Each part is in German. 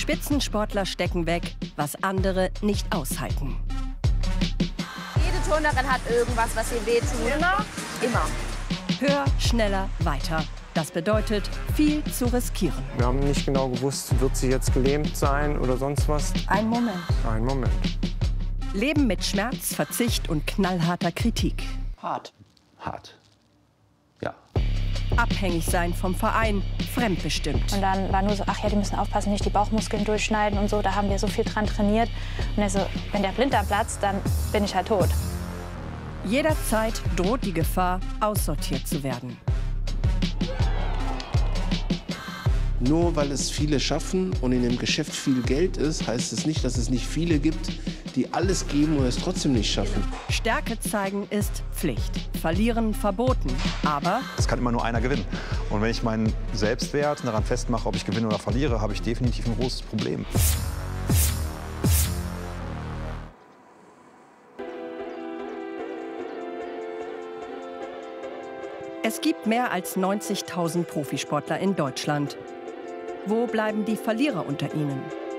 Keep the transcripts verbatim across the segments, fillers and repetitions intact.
Spitzensportler stecken weg, was andere nicht aushalten. Jede Turnerin hat irgendwas, was ihr wehtut. Immer? Immer. Höher, schneller, weiter. Das bedeutet, viel zu riskieren. Wir haben nicht genau gewusst, wird sie jetzt gelähmt sein oder sonst was. Ein Moment. Ein Moment. Leben mit Schmerz, Verzicht und knallharter Kritik. Hart. Hart. Ja. Abhängig sein vom Verein, fremdbestimmt. Und dann war nur so, ach ja, die müssen aufpassen, nicht die Bauchmuskeln durchschneiden und so. Da haben wir so viel dran trainiert. Und er so, wenn der Blinddarm platzt, dann bin ich halt tot. Jederzeit droht die Gefahr, aussortiert zu werden. Nur weil es viele schaffen und in dem Geschäft viel Geld ist, heißt es nicht, dass es nicht viele gibt, die alles geben und es trotzdem nicht schaffen. Stärke zeigen ist Pflicht, verlieren verboten, aber es kann immer nur einer gewinnen. Und wenn ich meinen Selbstwert daran festmache, ob ich gewinne oder verliere, habe ich definitiv ein großes Problem. Es gibt mehr als neunzigtausend Profisportler in Deutschland. Wo bleiben die Verlierer unter ihnen?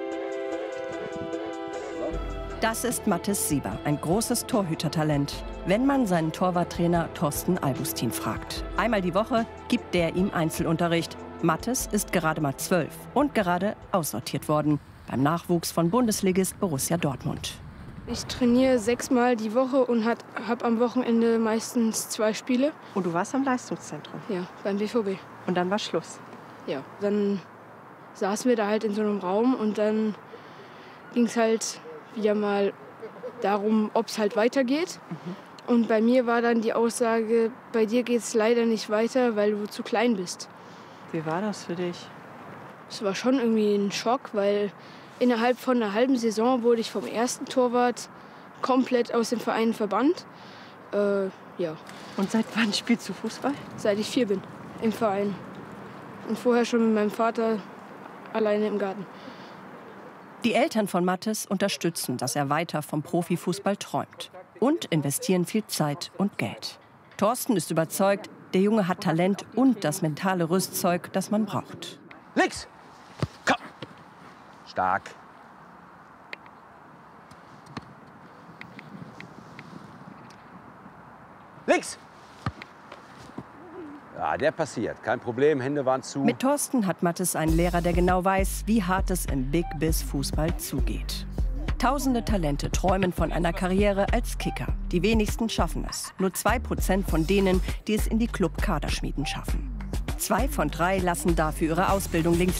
Das ist Mathis Sieber, ein großes Torhütertalent, wenn man seinen Torwarttrainer Thorsten Albustin fragt. Einmal die Woche gibt der ihm Einzelunterricht. Mathis ist gerade mal zwölf und gerade aussortiert worden beim Nachwuchs von Bundesligist Borussia Dortmund. Ich trainiere sechsmal die Woche und habe am Wochenende meistens zwei Spiele. Und du warst am Leistungszentrum? Ja, beim B V B. Und dann war Schluss? Ja, dann saßen wir da halt in so einem Raum und dann ging es halt wieder mal darum, ob es halt weitergeht. Mhm. Und bei mir war dann die Aussage, bei dir geht es leider nicht weiter, weil du zu klein bist. Wie war das für dich? Es war schon irgendwie ein Schock, weil innerhalb von einer halben Saison wurde ich vom ersten Torwart komplett aus dem Verein verbannt. Äh, ja. Und seit wann spielst du Fußball? Seit ich vier bin, im Verein. Und vorher schon mit meinem Vater alleine im Garten. Die Eltern von Mathis unterstützen, dass er weiter vom Profifußball träumt. Und investieren viel Zeit und Geld. Thorsten ist überzeugt, der Junge hat Talent und das mentale Rüstzeug, das man braucht. Links! Komm! Stark. Links! Ja, der passiert. Kein Problem, Hände waren zu. Mit Thorsten hat Mathis einen Lehrer, der genau weiß, wie hart es im Big-Biz-Fußball zugeht. Tausende Talente träumen von einer Karriere als Kicker. Die wenigsten schaffen es. Nur zwei Prozent von denen, die es in die Club-Kaderschmieden schaffen. Zwei von drei lassen dafür ihre Ausbildung links